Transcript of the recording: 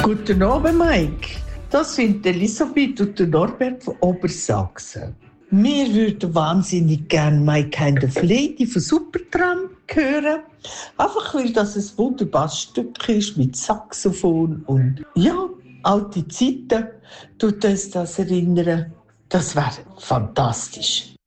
Guten Abend, Mike. Das sind Elisabeth und der Norbert von Obersachsen. Wir würden wahnsinnig gerne My Kind of Lady von Supertramp hören. Einfach weil das ein wunderbares Stück ist mit Saxophon und ja, alte Zeiten tut uns das erinnern. Das wäre fantastisch.